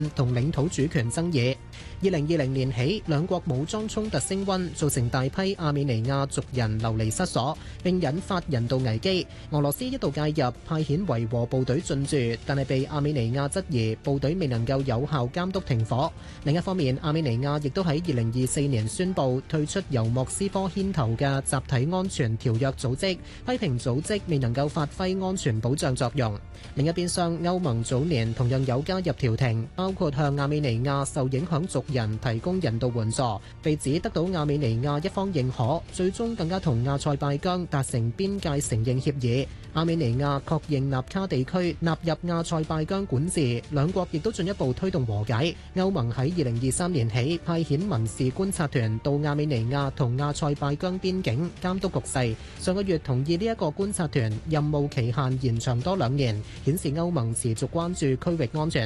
同領土主權爭議。2020年起，兩國武裝衝突升溫，造成大批亞美尼亞族人流離失所，並引發人道危機。俄羅斯一度介入，派遣維和部隊進駐，但係被亞美尼亞質疑部隊未能夠有效監督停火。另一方面，亞美尼亞亦都喺2024年宣布退出由莫斯科牽頭嘅集體安全條約組織，批評組織未能夠發揮安全保障作用。另一邊廂，歐盟早年同樣有加入調停，包括向亞美尼亞受影響族人提供人道援助，被指得到亞美尼亞一方認可，最終更加同亞塞拜疆達成邊界承認協議。亞美尼亞確認納卡地區納入亞塞拜疆管治，兩國亦都進一步推動和解。歐盟喺2023年起派遣民事觀察團到亞美尼亞同亞塞拜疆邊境監督局勢，上個月同意呢一個觀察團任務期限延長多2年，顯示歐盟持續關注區域安全。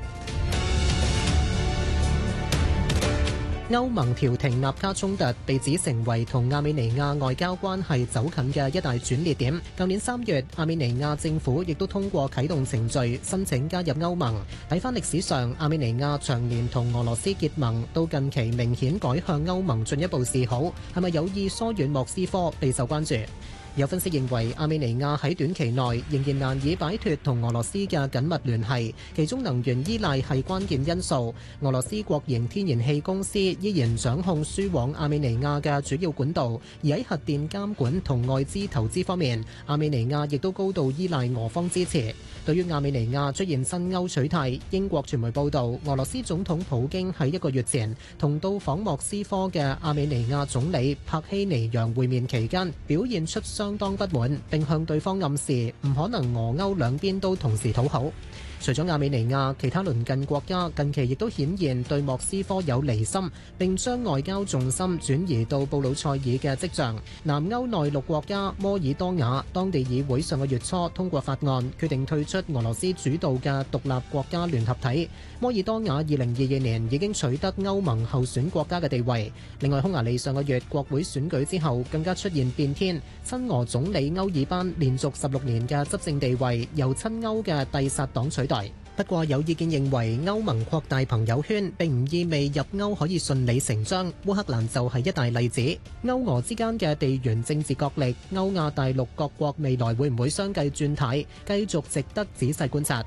歐盟調停納卡衝突被指成為同亞美尼亞外交關係走近嘅一大轉捩點。舊年3月，亞美尼亞政府亦都通過啟動程序，申請加入歐盟。睇返歷史上，亞美尼亞長年同俄羅斯結盟，到近期明顯改向歐盟進一步示好，係咪有意疏遠莫斯科，備受關注。有分析認為，亞美尼亞喺短期內仍然難以擺脫同俄羅斯嘅緊密聯繫，其中能源依賴係關鍵因素。俄羅斯國營天然氣公司依然掌控輸往亞美尼亞嘅主要管道，而喺核電監管同外資投資方面，亞美尼亞亦都高度依賴俄方支持。對於亞美尼亞出現新歐取態，英國傳媒報道，俄羅斯總統普京喺1個月前同到訪莫斯科嘅亞美尼亞總理帕希尼揚會面期間，表現出相當不滿，並向對方暗示唔可能俄歐兩邊都同時討好。除咗亞美尼亞，其他鄰近國家近期亦都顯現對莫斯科有離心，並將外交重心轉移到布魯塞爾嘅跡象。南歐內陸國家摩爾多瓦當地議會上個月初通過法案，決定退出俄羅斯主導嘅獨立國家聯合體。摩爾多瓦2022年已經取得歐盟候選國家嘅地位。另外，匈牙利上個月國會選舉之後，更加出現變天，親俄總理歐爾班連續16年嘅執政地位由親歐嘅蒂薩黨取代。不過有意見認為，歐盟擴大朋友圈並唔意味入歐可以順理成章。烏克蘭就係一大例子。歐俄之間嘅地緣政治角力，歐亞大陸各國未來會唔會相繼轉軚，繼續值得仔細觀察。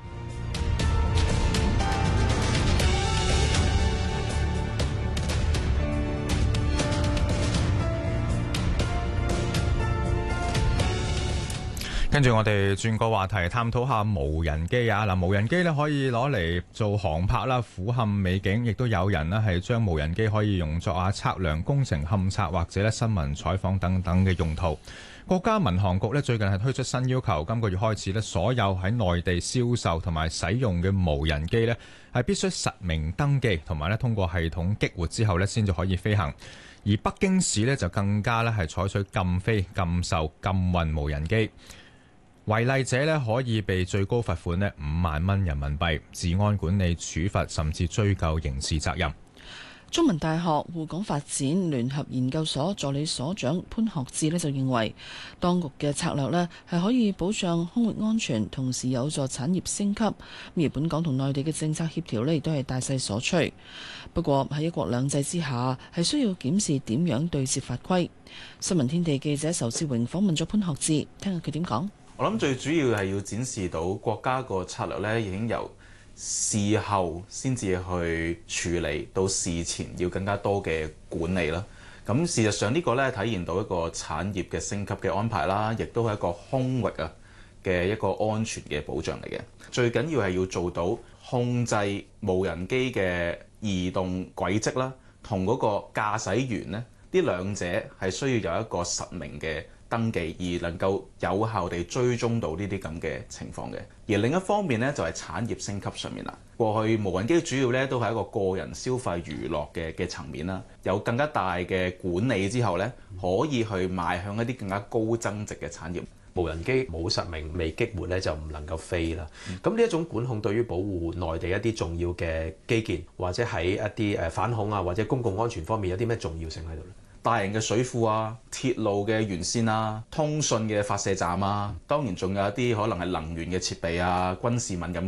跟住我哋轉個話題，探討下無人機啊！嗱，無人機咧可以攞嚟做航拍啦，俯瞰美景，亦都有人咧係將無人機可以用作測量工程勘測或者咧新聞採訪等等嘅用途。國家民航局咧最近係推出新要求，今個月開始咧，所有喺內地銷售同埋使用嘅無人機咧係必須實名登記，同埋咧通過系統激活之後咧先至可以飛行。而北京市咧就更加咧係採取禁飛、禁售、禁運無人機。違例者咧可以被最高罰款咧5萬蚊人民幣，治安管理處罰，甚至追究刑事責任。 中文大學滬港發展聯合研究所助理所長潘學智就認為，當局嘅策略咧係可以保障空域安全，同時有助產業升級。而本港同內地嘅政策協調咧亦都係大勢所趨。不過喺一國兩制之下，係需要檢視點樣對接法規。新聞天地記者仇志榮訪問咗潘學智，聽下佢點講。 我諗最主要係要展示到國家個策略咧，已經由事後先至去處理，到事前要更加多嘅管理啦。咁事實上呢個咧體現到一個產業嘅升級嘅安排啦，亦都係一個空域啊嘅一個安全嘅保障嚟嘅。最緊要係要做到控制無人機嘅移動軌跡啦，同嗰個駕駛員咧，呢兩者係需要有一個實名嘅登記，而能夠有效地追蹤到呢啲咁嘅情況嘅。而另一方面呢，就係產業升級上面啦。過去無人機主要呢都係一個個人消費娛樂嘅層面啦，有更加大嘅管理之後呢，可以去邁向一啲更加高增值嘅產業。 無人機冇實名未激活咧就唔能夠飛啦。咁呢一種管控對於保護內地一啲重要嘅基建，或者喺一啲反恐啊或者公共安全方面有啲咩重要性喺度咧？ 大型嘅水庫啊、鐵路嘅沿線啊、通訊嘅發射站啊，當然仲有一啲可能係能源嘅設備啊、軍事敏感區啊，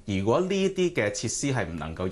如果呢啲嘅設施係唔能夠